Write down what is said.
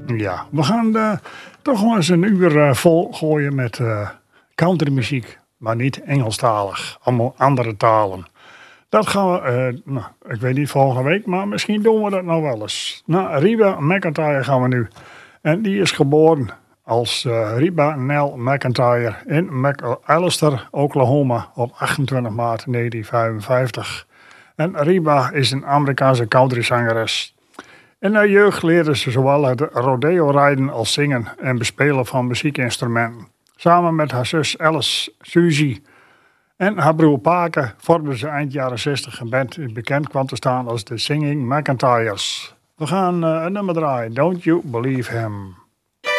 Ja, we gaan toch wel eens een uur vol gooien met countrymuziek. Maar niet Engelstalig, allemaal andere talen. Dat gaan we, ik weet niet volgende week, maar misschien doen we dat nog wel eens. Nou, Reba McEntire gaan we nu. En die is geboren als Reba Nell McEntire in McAllister, Oklahoma op 28 maart 1955. En Reba is een Amerikaanse countryzangeres. In haar jeugd leerde ze zowel het rodeo-rijden als zingen en bespelen van muziekinstrumenten. Samen met haar zus Alice Suzy en haar broer Parker vormden ze eind jaren 60 een band die bekend kwam te staan als de Singing McIntyres. We gaan een nummer draaien, Don't You Believe Him.